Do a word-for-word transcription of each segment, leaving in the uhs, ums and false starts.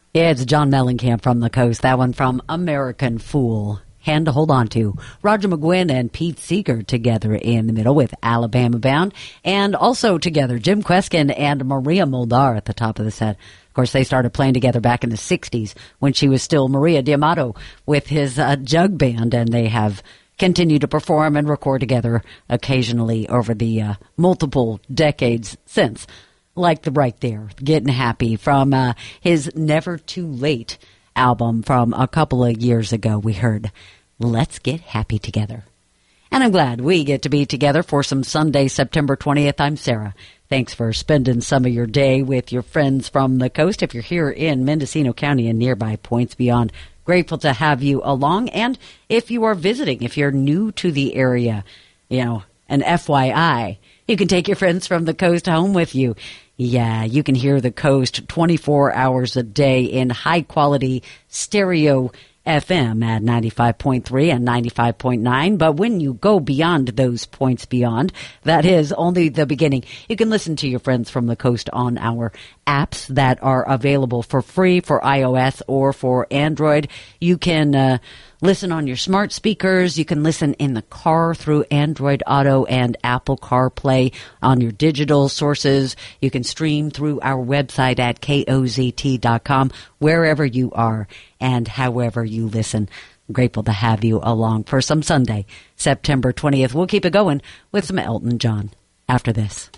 It's John Mellencamp from the coast. That one from American Fool. Hand to hold on to. Roger McGuinn and Pete Seeger together in the middle with Alabama Bound. And also together, Jim Kweskin and Maria Muldaur at the top of the set. Of course, they started playing together back in the sixties when she was still Maria Diamato with his uh, jug band, and they have continued to perform and record together occasionally over the uh, multiple decades since. Like the right there, Getting Happy from uh, his Never Too Late album from a couple of years ago. We heard Let's Get Happy Together. And I'm glad we get to be together for some Sunday, September twentieth. I'm Sarah. Thanks for spending some of your day with your friends from the coast. If you're here in Mendocino County and nearby points beyond, grateful to have you along. And if you are visiting, if you're new to the area, you know, an F Y I, you can take your friends from the coast home with you. Yeah, you can hear the coast twenty-four hours a day in high-quality stereo F M at ninety-five point three and ninety-five point nine. But when you go beyond those points beyond, that is only the beginning. You can listen to your friends from the coast on our apps that are available for free for iOS or for Android. You can uh, listen on your smart speakers. You can listen in the car through Android Auto and Apple CarPlay on your digital sources. You can stream through our website at K O Z T dot com, wherever you are and however you listen. I'm grateful to have you along for some Sunday, September twentieth. We'll keep it going with some Elton John after this.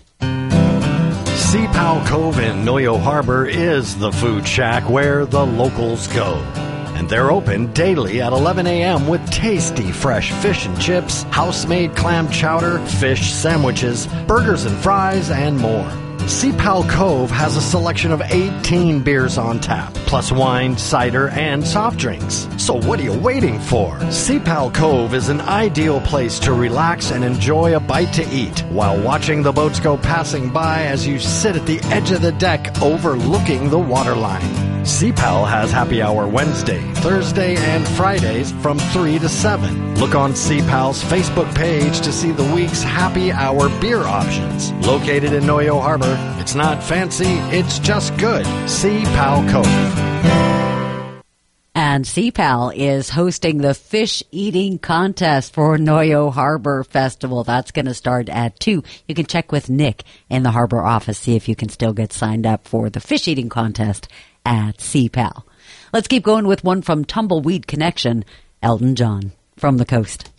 Sea Pow Cove in Noyo Harbor is the food shack where the locals go. And they're open daily at eleven a.m. with tasty fresh fish and chips, house-made clam chowder, fish sandwiches, burgers and fries, and more. Sea Pow Cove has a selection of eighteen beers on tap, plus wine, cider, and soft drinks. So what are you waiting for? Sea Pow Cove is an ideal place to relax and enjoy a bite to eat while watching the boats go passing by as you sit at the edge of the deck overlooking the waterline. Sea Pal has happy hour Wednesday, Thursday, and Fridays from three to seven. Look on Sea Pal's Facebook page to see the week's happy hour beer options. Located in Noyo Harbor, it's not fancy, it's just good. Sea Pal Cove. And Sea Pal is hosting the fish eating contest for Noyo Harbor Festival. That's going to start at two. You can check with Nick in the harbor office, see if you can still get signed up for the fish eating contest at Sea Pal. Let's keep going with one from Tumbleweed Connection, Elton John from the coast.